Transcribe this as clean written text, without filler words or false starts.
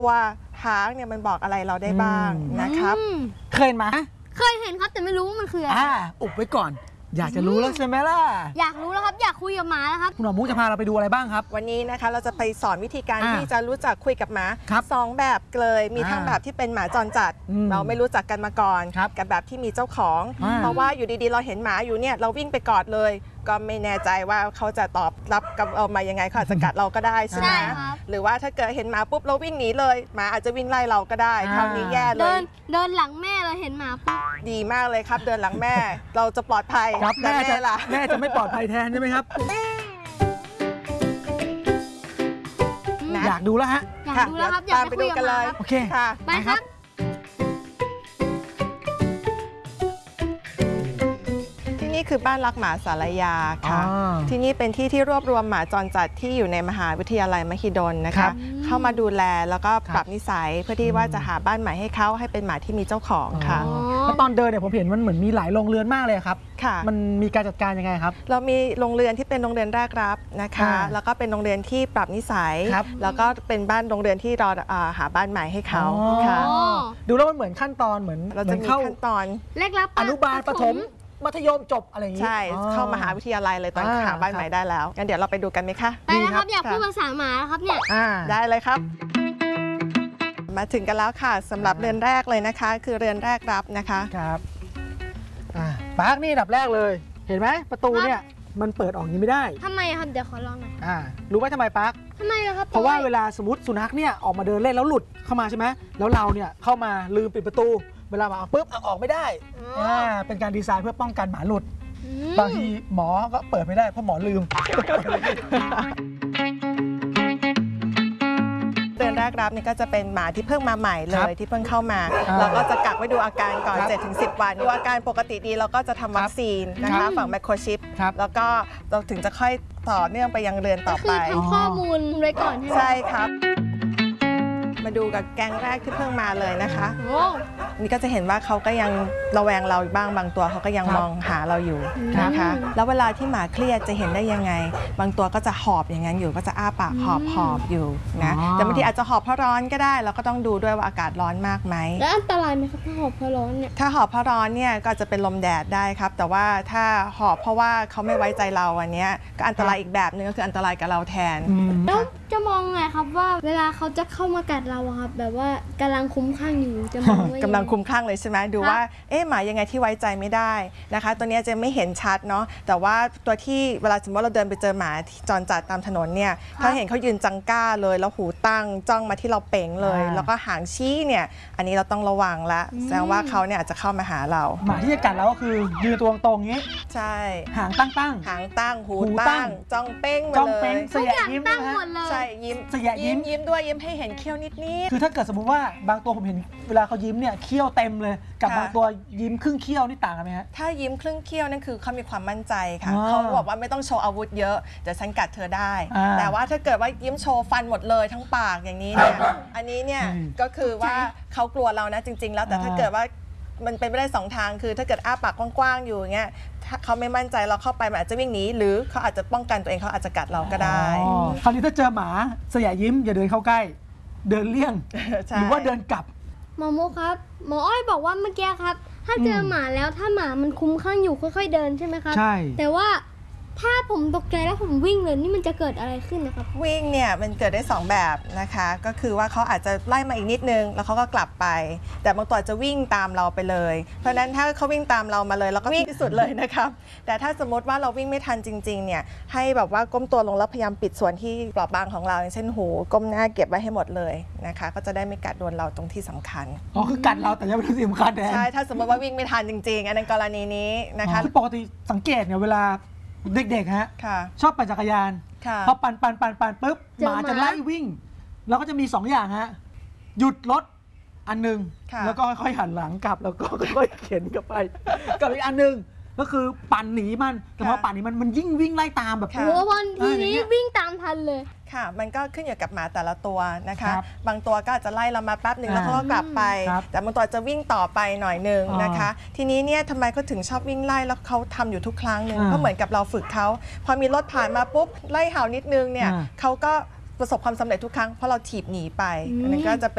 ว่าหางเนี่ยมันบอกอะไรเราได้บ้างนะครับเคยเห็นไหมเคยเห็นครับแต่ไม่รู้มันคืออะไรอุบไว้ก่อนอยากจะรู้แล้วใช่ไหมล่ะอยากรู้แล้วครับอยากคุยกับหมาแล้วครับคุณหมอมุกจะพาเราไปดูอะไรบ้างครับวันนี้นะคะเราจะไปสอนวิธีการที่จะรู้จักคุยกับหมา2แบบเลยมีทั้งแบบที่เป็นหมาจรจัดเราไม่รู้จักกันมาก่อนกับแบบที่มีเจ้าของเพราะว่าอยู่ดีๆเราเห็นหมาอยู่เนี่ยเราวิ่งไปกอดเลยก็ไม่แน่ใจว่าเขาจะตอบรับกับเรามายังไงเขาอาจจะกัดเราก็ได้ใช่ไหมหรือว่าถ้าเกิดเห็นหมาปุ๊บเราวิ่งหนีเลยหมาอาจจะวิ่งไล่เราก็ได้คราวนี้แย่เลยเดินหลังแม่เราเห็นหมาปุ๊บดีมากเลยครับเดินหลังแม่เราจะปลอดภัยแม่จะไม่ปลอดภัยแทนใช่ไหมครับอยากดูแล้วฮะอยากดูแล้วครับอยากไปดูกันเลยโอเคค่ะไปครับนี่คือบ้านรักหมาสารยาค่ะที่นี่เป็นที่ที่รวบรวมหมาจรจัดที่อยู่ในมหาวิทยาลัยมหิดลนะคะเข้ามาดูแลแล้วก็ปรับนิสัยเพื่อที่ว่าจะหาบ้านใหม่ให้เขาให้เป็นหมาที่มีเจ้าของค่ะแล้วตอนเดินเนี่ยผมเห็นมันเหมือนมีหลายโรงเรือนมากเลยครับมันมีการจัดการยังไงครับเรามีโรงเรือนที่เป็นโรงเรือนแรกรับนะคะแล้วก็เป็นโรงเรือนที่ปรับนิสัยแล้วก็เป็นบ้านโรงเรือนที่รอหาบ้านใหม่ให้เขาค่ะดูแล้วมันเหมือนขั้นตอนเหมือนเราจะมีขั้นตอนแรกรับอนุบาลประถมมัธยมจบอะไรอย่างนี้ใช่เข้ามหาวิทยาลัยเลยตอนหาบ้านใหม่ได้แล้วงั้นเดี๋ยวเราไปดูกันไหมคะไปนะครับอยากพูดภาษาหมาครับเนี่ยได้เลยครับมาถึงกันแล้วค่ะสำหรับเรือนแรกเลยนะคะคือเรือนแรกรับนะคะครับปาร์คนี่ดับแรกเลยเห็นไหมประตูเนี่ยมันเปิดออกอย่างนี้ไม่ได้ทำไมครับเดี๋ยวขอลองหน่อยรู้ไหมทำไมปาร์คทำไมล่ะครับเพราะว่าเวลาสมมติสุนัขเนี่ยออกมาเดินเล่นแล้วหลุดเข้ามาใช่ไหมแล้วเราเนี่ยเข้ามาลืมปิดประตูเวลามาปุ๊บออกไม่ได้เป็นการดีไซน์เพื่อป้องกันหมาหลุดบางทีหมอก็เปิดไม่ได้เพราะหมอลืมเดือนแรกรับนี่ก็จะเป็นหมาที่เพิ่งมาใหม่เลยที่เพิ่งเข้ามาเราก็จะกักไว้ดูอาการก่อน 7-10 วันดูอาการปกติดีเราก็จะทำวัคซีนนะคะฝังไมโครชิปแล้วก็เราถึงจะค่อยต่อเนื่องไปยังเรือนต่อไปคือทำข้อมูลไว้ก่อนใช่ครับมาดูกับแก๊งแรกที่เพิ่งมาเลยนะคะนี่ก็จะเห็นว่าเขาก็ยังระแวงเราบ้างบางตัวเขาก็ยังมองหาเราอยู่นะคะแล้วเวลาที่หมาเครียดจะเห็นได้ยังไงบางตัวก็จะหอบอย่างนั้นอยู่ก็จะอ้าปากหอบอยู่นะแต่บางทีอาจจะหอบเพราะร้อนก็ได้เราก็ต้องดูด้วยว่าอากาศร้อนมากไหมแล้วอันตรายไหมครับถ้าหอบเพราะร้อนเนี่ยถ้าหอบเพราะร้อนเนี่ยก็จะเป็นลมแดดได้ครับแต่ว่าถ้าหอบเพราะว่าเขาไม่ไว้ใจเราอันนี้ก็อันตรายอีกแบบนึงก็คืออันตรายกับเราแทนแล้วจะมองไงครับว่าเวลาเขาจะเข้ามากัดเราครับแบบว่ากำลังคุ้มข้างอยู่จะมองกำลังคุ้มข้างเลยใช่ไหมดูว่าหมายังไงที่ไว้ใจไม่ได้นะคะตัวนี้จะไม่เห็นชัดเนาะแต่ว่าตัวที่เวลาสมมติเราเดินไปเจอหมาที่จรจัดตามถนนเนี่ยถ้าเห็นเขายืนจังก้าเลยแล้วหูตั้งจ้องมาที่เราเป่งเลยแล้วก็หางชี้เนี่ยอันนี้เราต้องระวังละแสดงว่าเขาเนี่ยอาจจะเข้ามาหาเราหมาที่จะกัดเราก็คือยืนตัวตรงๆนี้ใช่หางตั้งหางตั้งหูตั้งจ้องเป้งมาเลยเสียยิ้มใช่ยิ้มเสียยิ้มด้วยยิ้มให้เห็นเขี้ยวนิดคือถ้าเกิดสมมุติว่าบางตัวผมเห็นเวลาเขายิ้มเนี่ยเขี้ยวเต็มเลยกับบางตัวยิ้มครึ่งเขี้ยวนี่ต่างกันไหมฮะถ้ายิ้มครึ่งเขี้ยวนั่นคือเขามีความมั่นใจค่ะเขาบอกว่าไม่ต้องโชว์อาวุธเยอะเดี๋ยวฉันกัดเธอได้แต่ว่าถ้าเกิดว่ายิ้มโชว์ฟันหมดเลยทั้งปากอย่างนี้เนี่ยอันนี้เนี่ยก็คือว่าเขากลัวเรานะจริงๆแล้วแต่ถ้าเกิดว่ามันเป็นไปได้2 ทางคือถ้าเกิดอ้าปากกว้างๆอยู่อย่างเงี้ยถ้าเขาไม่มั่นใจเราเข้าไปมันอาจจะวิ่งหนีหรือเขาอาจจะป้องกันตัวเองเขาอาจจะกัดเราก็ได้คราวนี้ถ้าเจอหมาเสียยิ้มอย่าเดินเข้าใกล้เดินเลี่ยงหรือว่าเดินกลับหมอมุกครับหมออ้อยบอกว่าเมื่อกี้ครับถ้าเจอหมาแล้วถ้าหมามันคุ้มข้างอยู่ค่อยๆเดินใช่ไหมครับใช่แต่ว่าถ้าผมตกใจแล้วผมวิ่งเลยนี่มันจะเกิดอะไรขึ้นนะครับวิ่งเนี่ยมันเกิดได้2แบบนะคะก็คือว่าเขาอาจจะไล่มาอีกนิดนึงแล้วเขาก็กลับไปแต่บางตัวจะวิ่งตามเราไปเลยเพราะฉะนั้นถ้าเขาวิ่งตามเรามาเลยเราก็วิ่งที่สุดเลยนะครับแต่ถ้าสมมติว่าเราวิ่งไม่ทันจริงๆเนี่ยให้แบบว่าก้มตัวลงแล้วพยายามปิดส่วนที่เปราะบางของเราอย่างเช่นหูก้มหน้าเก็บไว้ให้หมดเลยนะคะก็จะได้ไม่กัดโดนเราตรงที่สำคัญคือกัดเราแต่ยังไม่ถึงสำคัญใช่ถ้าสมมติว่าวิ่งไม่ทันจริงๆอันนั้นกรณีนี้นะคะปกติสังเกตเนี่ยเวลาเด็กๆฮะชอบปั่นจักรยานพอปั่นปุ๊บหมาจะไล่วิ่งแล้วก็จะมี2 อย่างฮะหยุดรถอันนึงแล้วก็ค่อยๆหันหลังกลับแล้วก็ค่อยๆเข็นกลับไปกับอีกอันนึงก็คือปั่นหนีมันแต่พอปั่นหนีมันยิ่งวิ่งไล่ตามแบบโอ้พอทีนี้วิ่งตามทันเลยค่ะมันก็ขึ้นอยู่กับหมาแต่ละตัวนะคะบางตัวก็อาจจะไล่เรามาแป๊บหนึ่งแล้วเขาก็กลับไปแต่บางตัวจะวิ่งต่อไปหน่อยนึงนะคะทีนี้เนี่ยทำไมเขาถึงชอบวิ่งไล่แล้วเขาทำอยู่ทุกครั้งนึงเพราะเหมือนกับเราฝึกเขาพอมีรถผ่านมาปุ๊บไล่เห่านิดนึงเนี่ยเขาก็ประสบความสำเร็จทุกครั้งเพราะเราถีบหนีไปอันนั้นก็จะเป็น